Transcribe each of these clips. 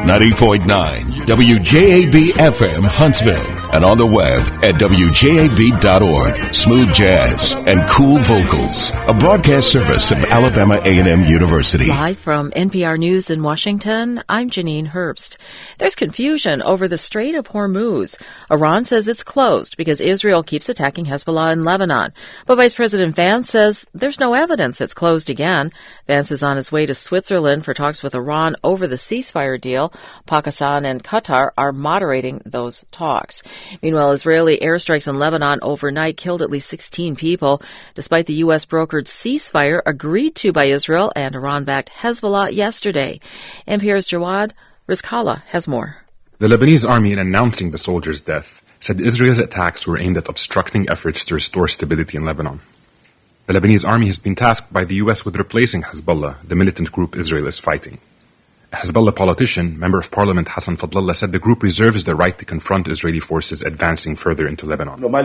90.9 WJAB-FM Huntsville. And on the web at WJAB.org. Smooth jazz and cool vocals. A broadcast service of Alabama A&M University. Live from NPR News in Washington, I'm Janine Herbst. There's confusion over the Strait of Hormuz. Iran says it's closed because Israel keeps attacking Hezbollah in Lebanon. But Vice President Vance says there's no evidence it's closed again. Vance is on his way to Switzerland for talks with Iran over the ceasefire deal. Pakistan and Qatar are moderating those talks. Meanwhile, Israeli airstrikes in Lebanon overnight killed at least 16 people, despite the U.S. brokered ceasefire agreed to by Israel and Iran-backed Hezbollah yesterday. NPR's Jawad Rizkallah has more. The Lebanese army, in announcing the soldier's death, said Israel's attacks were aimed at obstructing efforts to restore stability in Lebanon. The Lebanese army has been tasked by the U.S. with replacing Hezbollah, the militant group Israel is fighting. A Hezbollah politician, Member of Parliament Hassan Fadlallah, said the group reserves the right to confront Israeli forces advancing further into Lebanon. He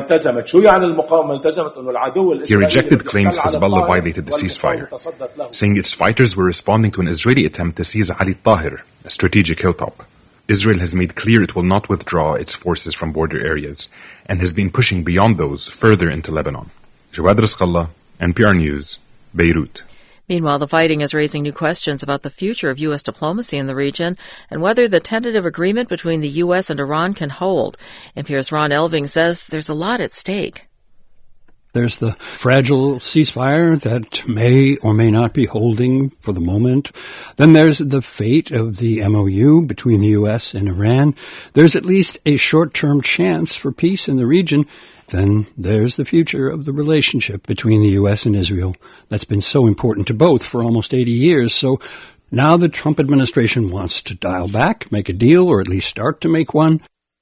rejected claims Hezbollah violated the ceasefire, saying its fighters were responding to an Israeli attempt to seize Ali Tahir, a strategic hilltop. Israel has made clear it will not withdraw its forces from border areas and has been pushing beyond those further into Lebanon. Jawad Rizkallah, NPR News, Beirut. Meanwhile, the fighting is raising new questions about the future of U.S. diplomacy in the region and whether the tentative agreement between the U.S. and Iran can hold. NPR's Ron Elving says there's a lot at stake. There's the fragile ceasefire that may or may not be holding for the moment. Then there's the fate of the MOU between the U.S. and Iran. There's at least a short-term chance for peace in the region. Then there's the future of the relationship between the U.S. and Israel that's been so important to both for almost 80 years. So now the Trump administration wants to dial back, make a deal, or at least start to make one.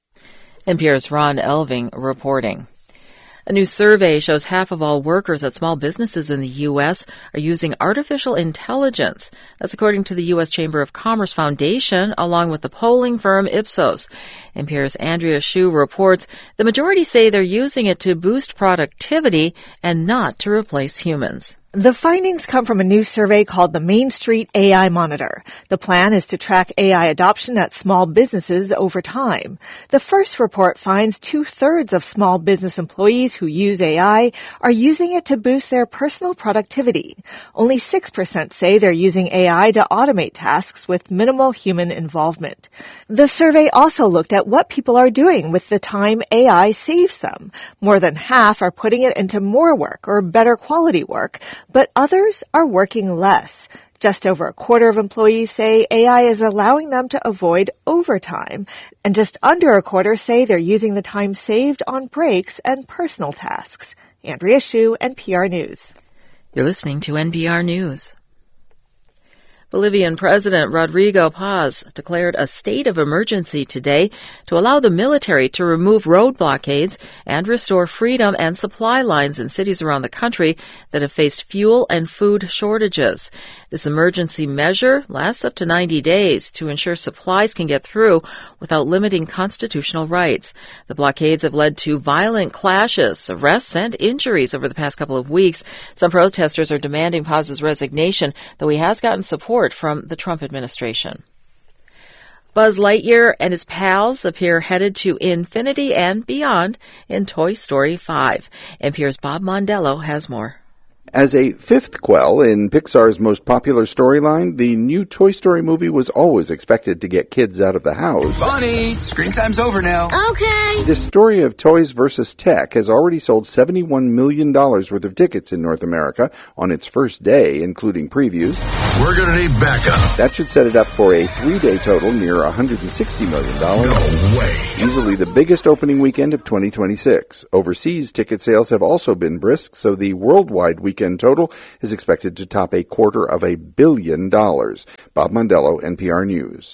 NPR's Ron Elving reporting. A new survey shows half of all workers at small businesses in the U.S. are using artificial intelligence. That's according to the U.S. Chamber of Commerce Foundation, along with the polling firm Ipsos. NPR's Andrea Hsu reports the majority say they're using it to boost productivity and not to replace humans. The findings come from a new survey called the Main Street AI Monitor. The plan is to track AI adoption at small businesses over time. The first report finds 2/3 of small business employees who use AI are using it to boost their personal productivity. Only 6% say they're using AI to automate tasks with minimal human involvement. The survey also looked at what people are doing with the time AI saves them. More than half are putting it into more work or better quality work, but others are working less. Just over a quarter of employees say AI is allowing them to avoid overtime, and just under a quarter say they're using the time saved on breaks and personal tasks. Andrea Hsu, NPR News. You're listening to NPR News. Bolivian President Rodrigo Paz declared a state of emergency today to allow the military to remove road blockades and restore freedom and supply lines in cities around the country that have faced fuel and food shortages. This emergency measure lasts up to 90 days to ensure supplies can get through without limiting constitutional rights. The blockades have led to violent clashes, arrests, and injuries over the past couple of weeks. Some protesters are demanding Paz's resignation, though he has gotten support from the Trump administration. Buzz Lightyear and his pals appear headed to infinity and beyond in Toy Story 5. NPR's Bob Mondello has more. As a fifth quell in Pixar's most popular storyline, the new Toy Story movie was always expected to get kids out of the house. Bonnie, screen time's over now. Okay. The story of Toys vs. Tech has already sold $71 million worth of tickets in North America on its first day, including previews. We're going to need backup. That should set it up for a 3-day total near $160 million. No way. Easily the biggest opening weekend of 2026. Overseas ticket sales have also been brisk, so the worldwide weekend total is expected to top $250 million. Bob Mondello, NPR News.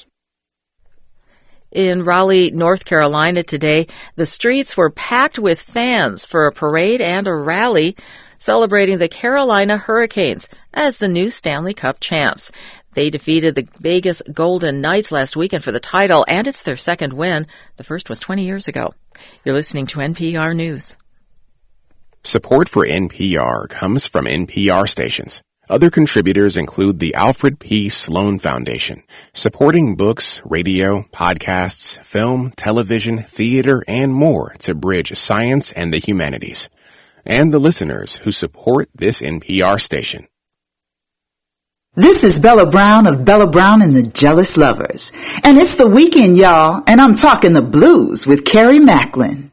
In Raleigh, North Carolina today, the streets were packed with fans for a parade and a rally celebrating the Carolina Hurricanes as the new Stanley Cup champs. They defeated the Vegas Golden Knights last weekend for the title, and it's their second win. The first was 20 years ago. You're listening to NPR News. Support for NPR comes from NPR stations. Other contributors include the Alfred P. Sloan Foundation, supporting books, radio, podcasts, film, television, theater, and more to bridge science and the humanities, and the listeners who support this NPR station. This is Bella Brown of Bella Brown and the Jealous Lovers, and it's the weekend, y'all, and I'm talking the blues with Carrie Macklin.